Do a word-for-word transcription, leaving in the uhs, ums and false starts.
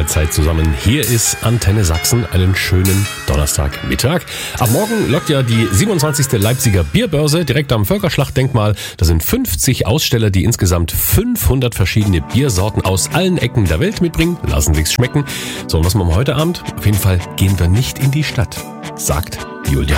Mahlzeit zusammen. Hier ist Antenne Sachsen. Einen schönen Donnerstagmittag. Ab morgen lockt ja die siebenundzwanzigste Leipziger Bierbörse direkt am Völkerschlachtdenkmal. Da sind fünfzig Aussteller, die insgesamt fünfhundert verschiedene Biersorten aus allen Ecken der Welt mitbringen. Lassen sich's schmecken. So, und was machen wir heute Abend? Auf jeden Fall gehen wir nicht in die Stadt, sagt Julia.